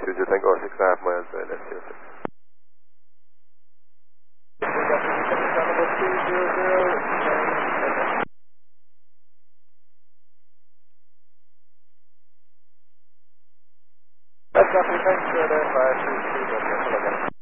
Tuesday Tango 6.5 miles, let's see. That's copy, thanks, 532,